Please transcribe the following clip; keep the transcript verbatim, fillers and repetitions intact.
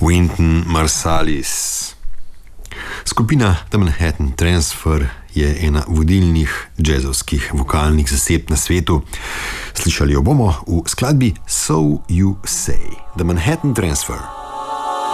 Wynton Marsalis. Skupina The Manhattan Transfer je ena vodilnih jazzovskih vokalnih zasedb na svetu. Slišali jo bomo v skladbi So You Say, The Manhattan Transfer.